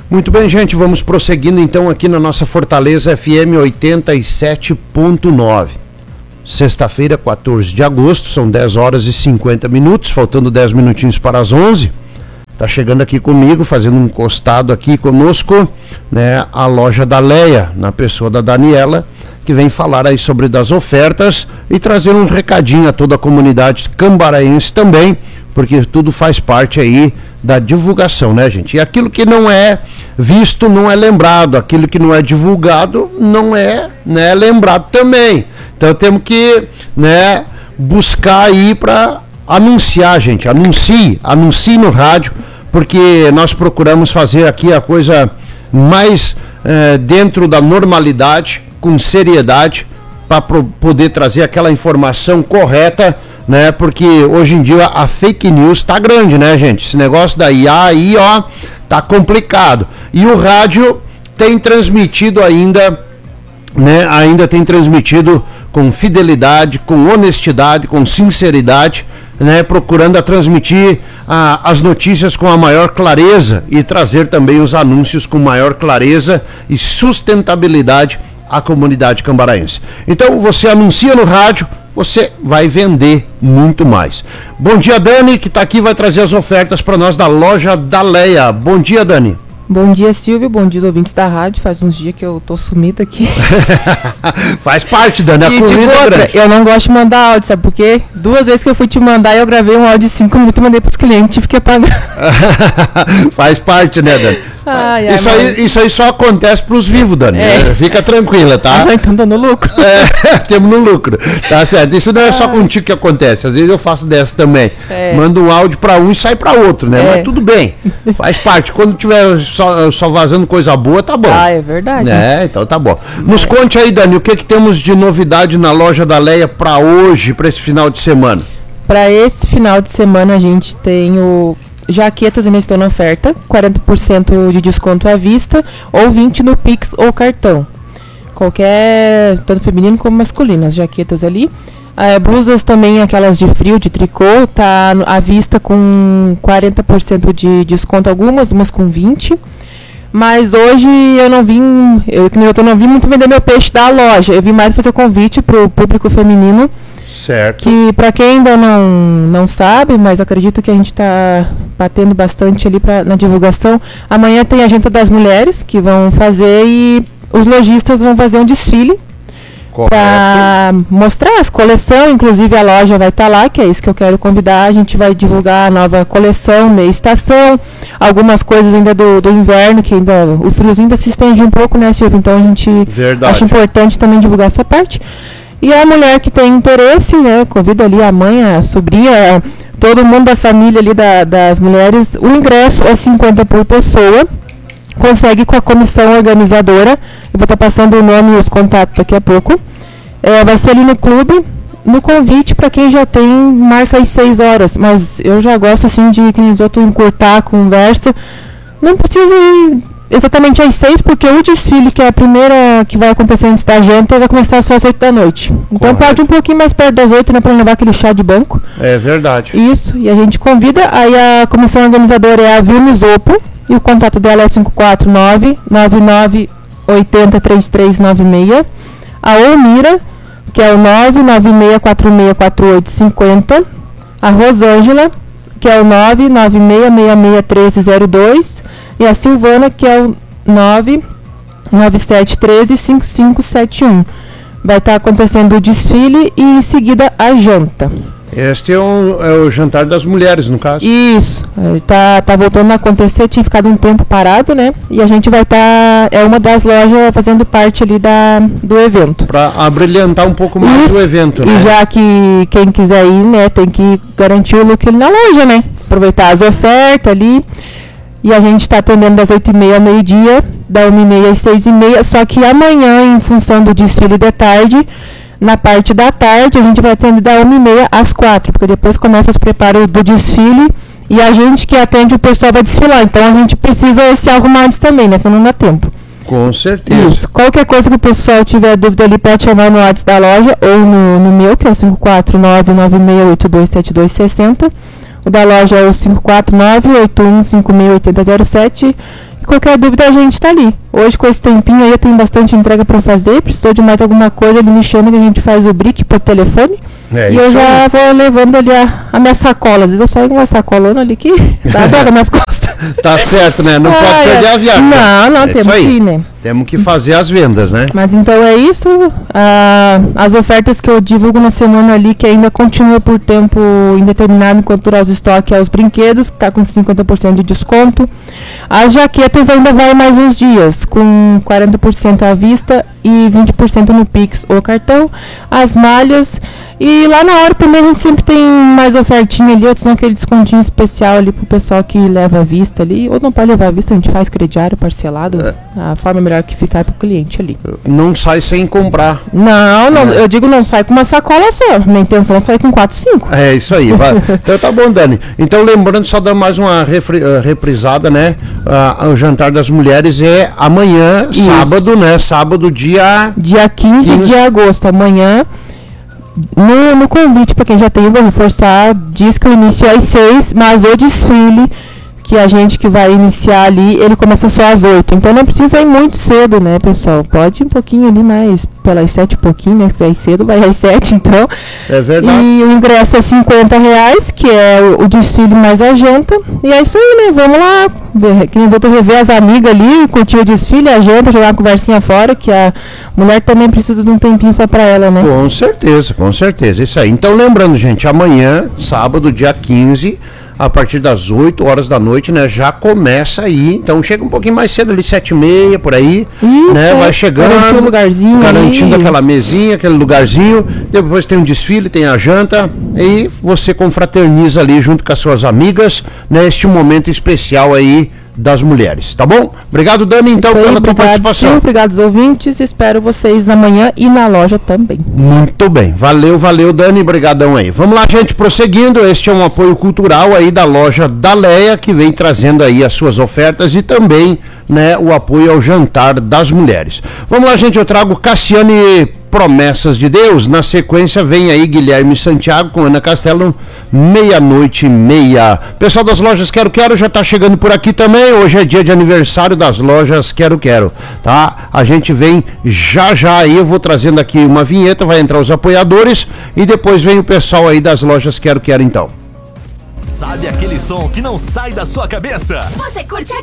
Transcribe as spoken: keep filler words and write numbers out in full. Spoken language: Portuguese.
Muito bem, gente, vamos prosseguindo então aqui na nossa Fortaleza F M oitenta e sete ponto nove. Sexta-feira, quatorze de agosto, são dez horas e cinquenta minutos, faltando dez minutinhos para as onze. Tá chegando aqui comigo, fazendo um encostado aqui conosco, né, a loja da Leia, na pessoa da Daniela, que vem falar aí sobre das ofertas e trazer um recadinho a toda a comunidade cambaraense também, porque tudo faz parte aí da divulgação, né, gente? E aquilo que não é visto não é lembrado, aquilo que não é divulgado não é, né, lembrado também. Então temos que, né, buscar aí para anunciar, gente, anuncie, anuncie no rádio, porque nós procuramos fazer aqui a coisa mais eh, dentro da normalidade, com seriedade, para poder trazer aquela informação correta, né? Porque hoje em dia a fake news tá grande, né, gente? Esse negócio da I A aí, ó, tá complicado. E o rádio tem transmitido ainda, né? Ainda tem transmitido com fidelidade, com honestidade, com sinceridade, né? Procurando a transmitir a, as notícias com a maior clareza e trazer também os anúncios com maior clareza e sustentabilidade à comunidade cambaraense. Então você anuncia no rádio, você vai vender muito mais. Bom dia, Dani, que está aqui, vai trazer as ofertas para nós da loja da Leia. Bom dia, Dani. Bom dia, Silvio, bom dia, ouvintes da rádio. Faz uns dias que eu tô sumida aqui. Faz parte, Dani, a e corrida outra, é grande. Eu não gosto de mandar áudio, sabe por quê? Duas vezes que eu fui te mandar, eu gravei um áudio de cinco minutos e mandei pros clientes e fiquei pagando. Faz parte, né, Dani? Ai, ai, isso, aí, isso aí só acontece pros vivos, Dani. É. Fica tranquila, tá? Ah, então dando lucro. É, temos no lucro. Tá certo. Isso não é só contigo que acontece. Às vezes eu faço dessa também. É. Mando um áudio pra um e sai pra outro, né? É. Mas tudo bem. Faz parte. Quando tiver só, só vazando coisa boa, tá bom. Ah, é verdade. É, então tá bom. Nos é. conte aí, Dani, o que que temos de novidade na loja da Leia pra hoje, pra esse final de semana? Pra esse final de semana a gente tem o... jaquetas ainda estão na oferta, quarenta por cento de desconto à vista ou vinte por cento no Pix ou cartão. Qualquer, tanto feminino como masculino, as jaquetas ali. É, blusas também, aquelas de frio, de tricô, tá à vista com quarenta por cento de desconto algumas, umas com vinte por cento. Mas hoje eu não vim, eu, eu não vim muito vender meu peixe da loja, eu vim mais fazer convite para o público feminino. Certo. Que para quem ainda não, não sabe, mas acredito que a gente está batendo bastante ali pra, na divulgação. Amanhã tem a Agenda das Mulheres que vão fazer e os lojistas vão fazer um desfile para mostrar as coleções, inclusive a loja vai estar tá lá, que é isso que eu quero convidar. A gente vai divulgar a nova coleção, meia estação, algumas coisas ainda do, do inverno, que ainda o friozinho ainda se estende um pouco, né, Silvio? Então a gente Verdade. acha importante também divulgar essa parte. E a mulher que tem interesse, né, convida ali a mãe, a sobrinha, todo mundo da família ali da, das mulheres. O ingresso é cinquenta por pessoa, consegue com a comissão organizadora. Eu vou estar passando o nome e os contatos daqui a pouco. É, vai ser ali no clube, no convite para quem já tem, marca às seis horas. Mas eu já gosto assim de que os outros encurtar a conversa. Não precisa ir exatamente às seis, porque o desfile, que é a primeira que vai acontecer antes da janta, vai começar só às oito da noite. Então Correto. Pode ir um pouquinho mais perto das oito, né, para levar aquele chá de banco. É verdade. Isso, e a gente convida, aí a comissão organizadora é a Vilmes Opo, e o contato dela é cinco quatro nove, nove nove oito zero, três três nove seis. A Olmira, que é o nove nove seis quatro seis quatro oito cinco zero. A Rosângela, que é o nove nove seis seis seis um três zero dois. E a Silvana, que é o nove nove sete um três cinco cinco sete um. Vai estar acontecendo o desfile e em seguida a janta. Este é, um, é o jantar das mulheres, no caso? Isso. Tá, tá voltando a acontecer, tinha ficado um tempo parado, né? E a gente vai estar, tá, é uma das lojas fazendo parte ali da, do evento. Para abrilhantar um pouco mais Isso. o evento, né? E já que quem quiser ir, né, tem que garantir o look ali na loja, né? Aproveitar as ofertas ali. E a gente está atendendo das oito e meia ao meio-dia, da uma e meia às seis e meia, só que amanhã, em função do desfile de tarde, na parte da tarde, a gente vai atender da uma e meia às quatro, porque depois começa os preparos do desfile e a gente que atende o pessoal vai desfilar. Então a gente precisa se arrumar antes também, né? Senão não dá tempo. Com certeza. Isso. Qualquer coisa que o pessoal tiver dúvida ali, pode chamar no WhatsApp da loja ou no, no meu, que é o cinco quatro nove nove seis oito dois sete dois seis zero. O da loja é o cinco quatro nove oito um cinco seis oito zero zero sete Qualquer dúvida a gente tá ali. Hoje com esse tempinho aí eu tenho bastante entrega para fazer. Precisou de mais alguma coisa, ele me chama que a gente faz o brick por telefone. É, e eu já aí. vou levando ali a, a minha sacola. Às vezes eu saio com uma sacolona ali que dá dor nas minhas costas. Tá certo, né? Não ah, pode perder a viagem. Não, não, é temos que ir, né? Temos que fazer as vendas, né? Mas então é isso. Ah, as ofertas que eu divulgo na semana ali, que ainda continua por tempo indeterminado enquanto durar os estoques, é os brinquedos, que tá com cinquenta por cento de desconto. As jaquetas ainda vai mais uns dias, com quarenta por cento à vista e vinte por cento no Pix ou cartão. As malhas. E lá na hora também a gente sempre tem mais ofertinha ali, outros não, aquele descontinho especial ali pro pessoal que leva à vista ali. Ou não pode levar à vista, a gente faz crediário parcelado. É. A forma melhor que ficar é pro cliente ali. Não sai sem comprar. Não, não é. Eu digo não sai com uma sacola só. Minha intenção é sair com quatro, cinco. É isso aí. Vai. Então tá bom, Dani. Então lembrando, só dar mais uma refri, uh, reprisada, né? Uh, o jantar das mulheres é amanhã, isso. sábado, né? Sábado, dia... Dia quinze, quinze de agosto, amanhã. No, no convite, para quem já tem, vou reforçar, diz que o início é às seis, mas o desfile, que a gente que vai iniciar ali, ele começa só às oito. Então não precisa ir muito cedo, né, pessoal? Pode ir um pouquinho ali mais, pelas sete e pouquinho, né? Se quiser ir cedo, vai às sete, então. É verdade. E o ingresso é cinquenta reais, que é o, o desfile mais a janta. E é isso aí, né? Vamos lá, ver, que nós outros rever as amigas ali, curtir o desfile, a janta, jogar uma conversinha fora, que a mulher também precisa de um tempinho só pra ela, né? Com certeza, com certeza. Isso aí. Então lembrando, gente, amanhã, sábado, dia quinze, a partir das oito horas da noite, né, já começa aí, então chega um pouquinho mais cedo ali, sete e meia, por aí, isso, né, vai chegando, garantindo, um lugarzinho garantindo aí. aquela mesinha, aquele lugarzinho, depois tem um desfile, tem a janta, e você confraterniza ali junto com as suas amigas, né, este momento especial aí das mulheres, tá bom? Obrigado, Dani, então, aí, pela tua participação. Sim, obrigado aos ouvintes, espero vocês na manhã e na loja também. Muito bem, valeu, valeu, Dani, brigadão aí. Vamos lá, gente, prosseguindo, este é um apoio cultural aí da loja da Leia, que vem trazendo aí as suas ofertas e também, né, o apoio ao jantar das mulheres. Vamos lá, gente, eu trago Cassiane Promessas de Deus, na sequência vem aí Guilherme Santiago com Ana Castelo, meia-noite e meia. Pessoal das lojas Quero Quero já tá chegando por aqui também, hoje é dia de aniversário das lojas Quero Quero, tá? A gente vem já já aí, eu vou trazendo aqui uma vinheta, vai entrar os apoiadores e depois vem o pessoal aí das lojas Quero Quero então. Sabe aquele som que não sai da sua cabeça? Você curte